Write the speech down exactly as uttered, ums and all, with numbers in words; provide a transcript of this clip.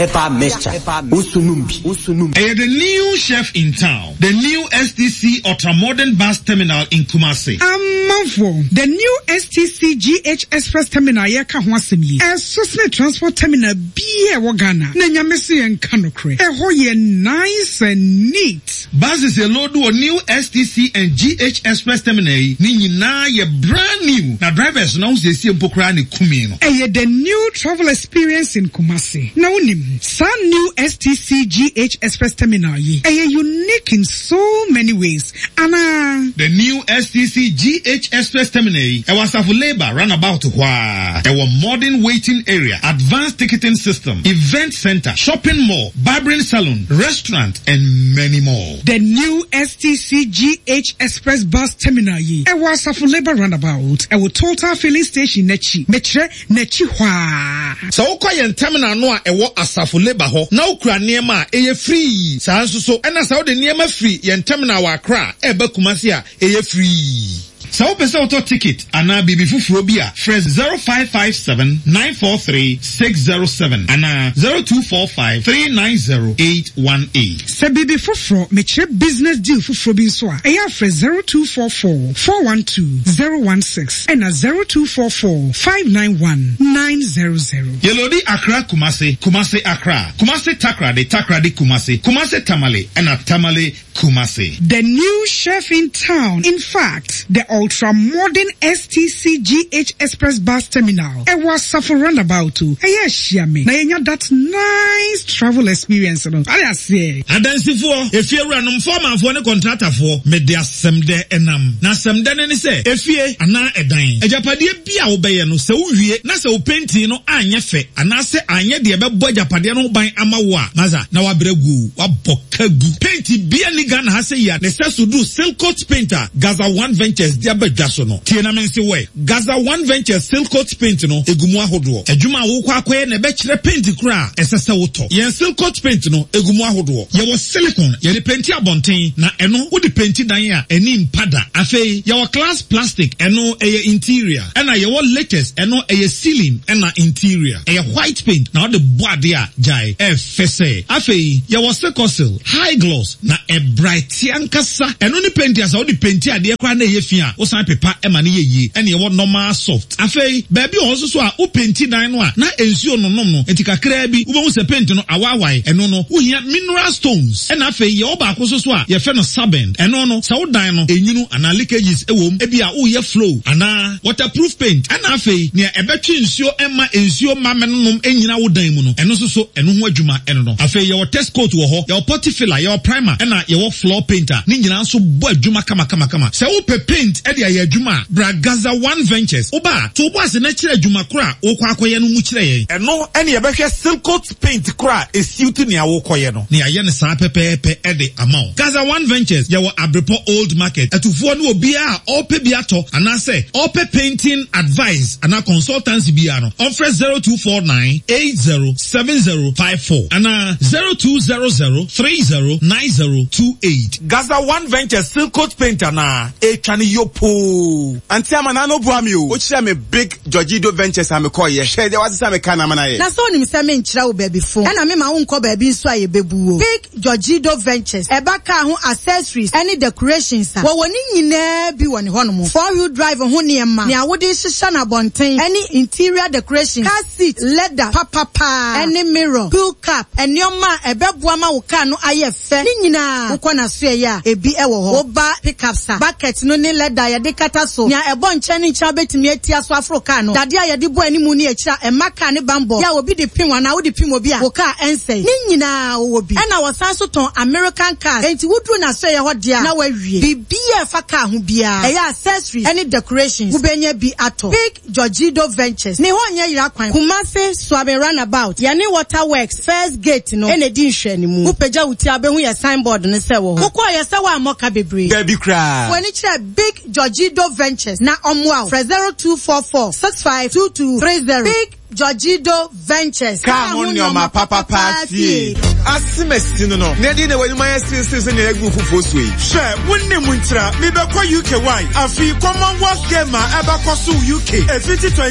Hepa mixture. Usunumbi. Usunumbi. Hey, the new chef in town. The new S T C ultra-modern bus terminal in Kumasi. Amavo. The new S T C G H Express terminal yeka hwasemi. A Sosne transport terminal biye wagana. Nenya mesi en kanokre. E hoye nice and neat. Buses a load to a new S T C and G H Express terminal. Nini na ye brand new. Na drivers now they see mpokra ni kumino. Eye the new travel experience in Kumasi. Na unim. Sa new S T C G H Express terminal ye. Eye unique in so many ways. Ana. The new S T C G H Express terminal. E was a labor runabout wha. There were modern waiting area, advanced ticketing system, event center, shopping mall, barbering salon, restaurant, and many more. The new S T C G H Express bus terminal ye. E was a labor runabout. E was total filling station nechi. Metre nechi wha. So yen terminal no e wo asafo labor ho. Na ukra niema eye free. Sa nso so ena sa de niema free yen terminal wa Accra e ba Kumasi a eye free. So pesa auto ticket ana bibi fufuro bi a fresh zero five five seven nine four three six zero seven ana zero two four five three nine zero eight one eight. Se bibi fufuro meche business deal fufuro bi so a eya fresh zero two four four four one two zero one six and a zero two four four five nine one nine zero zero. Yelodi Accra Kumasi, Kumasi Accra, Kumasi Takra de Takra de Kumasi, Kumasi Tamale and a Tamale Kumasi. The new chef in town. In fact, the ultra-modern S T C G H Express bus terminal. It was suffer roundabout too. Hey, yes, me. Now you that nice travel experience. No, I say. Adansi for if you run for man for the contractor for me there some there enam. Na some there any say if you ana edan. Ejapade bia obeye no se uwie na se openti no anye fe ana se anye de be bo ejapade no ban amawo a maza na wa bregu wa bokagu painti bia ni Ghana ha se ya ne se so do silk coat painter Gaza One Ventures dia bedwaso no tie na men se we Gaza One Ventures silk coat paint no egumu ahodo adwuma wo kwa kwae na be kire paint kura esese woto yen silk coat paint no egumu ahodo ye wo silicone ye de painti abonten na eno wo de painti dan a eni mpada afei ye wo glass plastic eno eye interior ena ye wo latest eno eye ceiling ena interior eye white paint na wo de boade a jai e fese afei ye wo secosil high gloss na e bright yankasa eno ni painti asa wo de painti ade kwa na ye fia wo san pepa e ma na ye yi ene ye wo normal soft afei baby o so so a wo painti dan no a na ensuo no nom no enti kakra bi wo bo se paint no awawai eno no wo hia mineral stones ena afei ye wo ba ko so so a ye fe no sabend eno no sa wo dan no enyunu ana leakages ewom e bia wo ye flow ana waterproof paint ena afei ne e betwe ensuo ema ensuo mamenom enyina wo dan mu no eno so so eno ho adwuma eno no afei ye wo test coat wo ho ye wo potty filler ye wo primer ena ye wo floor painter ni nyina so bo adwuma kama kama kama se wo pe paint e de ye adwuma bra Gaza One Ventures oba to bo ase na kire adwuma kora wo kwa akoye no mu kire ye eno ene ye behwe silk coat paint kora e siuti ne awo koye no ne aye ne sa pepepe e de amount Gaza One Ventures ye wo Abrepo Old Market atufo no obi a ope bi ato ana se ope painting advice ana consultancy bi ano offer zero two four nine eight zero seven zero five four ana zero two zero zero three zero nine zero two eight. Gaza One Ventures silk coat paint ana e twani yopo anti amana no boa mi o o kire me Big Georgido Ventures am call ye share dey was say me kana mana ye na so nim say me nkira wo baby phone na me ma wo nko baby nso aye bebu o Big Georgido Ventures e ba ka ho accessories any decorations a wo woni nyina bi woni hono four wheel drive ho ne ma ne awode hihya na bonten any interior decorations car seat leather papa pa any mirror pool cap enioma e beboa ma wo car no aye fe ni nyina wo kona so ye a ebi e wo ho wo ba pickup sa bucket no ne leather ye de kata so nya e bon nche ni ncha betimi atia so afro car no dade aye de bo animu ni ekira e maka ne bambo ya obi de pin wana wo de pin obi a wo car ensei ni nyina wo bi e na wo san so ton American cars enti wudru na so ye ho dia na wawie bibi e fa car ho bia e ya accessories any decorations wo benya bi ato Big Georgido Ventures ni ho nya yira kwan Kumasi Swabe Runabout ya ni Waterworks first gate no ene di nhwe ni mu wo peja wuti abehu ye signboard ne se wo ho ko ye se wa amoka bebre baby cry wo ni kire Big Georgido Ventures na omwa for zero two four four six five two two three zero Big Georgido Ventures ka ho nyo ma papa party asimesi no no ne di ne wani my six ne egu fufu so yi she wonni mu ntira me be kwa U K Y afi Commonwealth Games eba koso U K e fifty